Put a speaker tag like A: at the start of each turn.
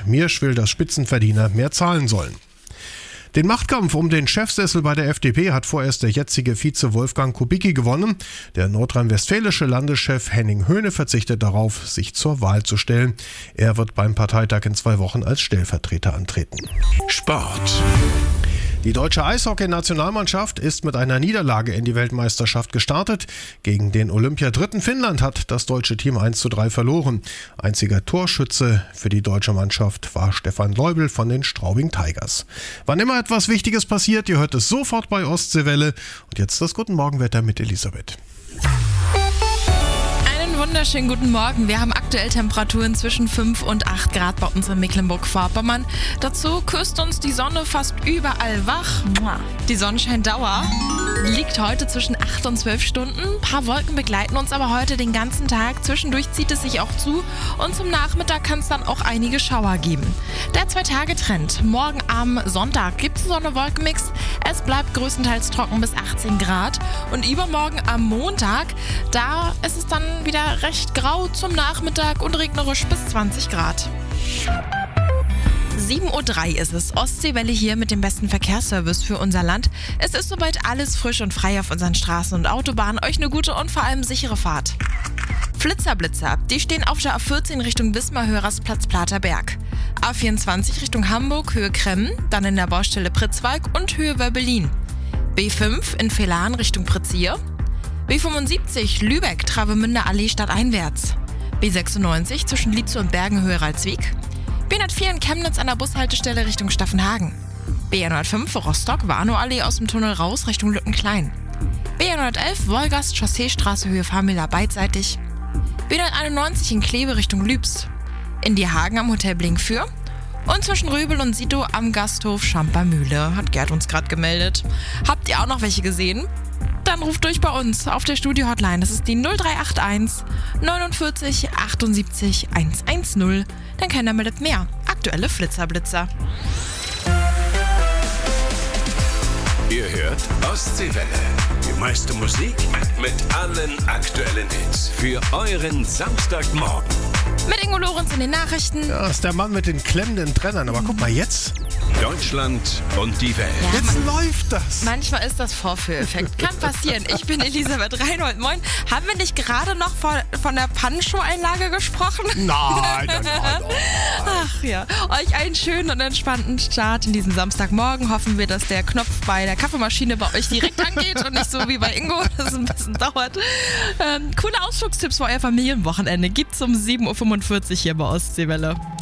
A: Miersch will, dass Spitzenverdiener mehr zahlen sollen. Den Machtkampf um den Chefsessel bei der FDP hat vorerst der jetzige Vize Wolfgang Kubicki gewonnen. Der nordrhein-westfälische Landeschef Henning Höhne verzichtet darauf, sich zur Wahl zu stellen. Er wird beim Parteitag in 2 Wochen als Stellvertreter antreten.
B: Sport.
A: Die deutsche Eishockey-Nationalmannschaft ist mit einer Niederlage in die Weltmeisterschaft gestartet. Gegen den Olympiadritten Finnland hat das deutsche Team 1:3 verloren. Einziger Torschütze für die deutsche Mannschaft war Stefan Leubel von den Straubing Tigers. Wann immer etwas Wichtiges passiert, ihr hört es sofort bei Ostseewelle. Und jetzt das Guten Morgenwetter mit Elisabeth.
C: Wunderschönen guten Morgen. Wir haben aktuell Temperaturen zwischen 5 und 8 Grad bei uns in Mecklenburg-Vorpommern. Dazu küsst uns die Sonne fast überall wach. Die Sonnenscheindauer liegt heute zwischen 8 und 12 Stunden. Ein paar Wolken begleiten uns aber heute den ganzen Tag. Zwischendurch zieht es sich auch zu und zum Nachmittag kann es dann auch einige Schauer geben. Der 2-Tage-Trend. Morgen am Sonntag gibt es Sonne-Wolken-Mix. Es bleibt größtenteils trocken bis 18 Grad. Und übermorgen am Montag, da ist es dann wieder recht grau zum Nachmittag und regnerisch bis 20 Grad. 7:03 Uhr ist es. Ostseewelle hier mit dem besten Verkehrsservice für unser Land. Es ist soweit alles frisch und frei auf unseren Straßen und Autobahnen. Euch eine gute und vor allem sichere Fahrt. Flitzer-Blitzer, die stehen auf der A14 Richtung Wismar-Hörersplatz Platerberg. A24 Richtung Hamburg, Höhe Kremmen, dann in der Baustelle Pritzwalk und Höhe Wörbelin. B5 in Vehlan Richtung Prizier. B75 Lübeck, Travemünder Allee stadteinwärts. B96 zwischen Lietze und Bergen Höhe Ralswiek. B104 in Chemnitz an der Bushaltestelle Richtung Staffenhagen. B105 Rostock, Warnow-Allee aus dem Tunnel raus Richtung Lückenklein. B111 Wolgast, Chausseestraße Höhe Famila beidseitig. B191 in Kleve Richtung Lübs. In Dierhagen am Hotel Blinkfür. Und zwischen Röbel und Sito am Gasthof Schampermühle, hat Gerd uns gerade gemeldet. Habt ihr auch noch welche gesehen? Dann ruft durch bei uns auf der Studio-Hotline. Das ist die 0381 49 78 110. Dann keiner meldet mehr. Aktuelle Flitzer-Blitzer.
B: Ihr hört Ostseewelle. Die meiste Musik mit allen aktuellen Hits. Für euren Samstagmorgen.
C: Mit Ingo Lorenz in den Nachrichten.
A: Ja, ist der Mann mit den klemmenden Trennern. Aber guck mal jetzt.
B: Deutschland und die Welt.
C: Ja,
A: Jetzt läuft das.
C: Manchmal ist das Vorführeffekt. Kann passieren. Ich bin Elisabeth Reinhold. Moin. Haben wir nicht gerade noch von der Pancho-Einlage gesprochen?
A: Nein.
C: Ach ja. Euch einen schönen und entspannten Start in diesen Samstagmorgen. Hoffen wir, dass der Knopf bei der Kaffeemaschine bei euch direkt angeht und nicht so wie bei Ingo, dass es ein bisschen dauert. Coole Ausflugstipps für euer Familienwochenende gibt's um 7:45 Uhr hier bei Ostseewelle.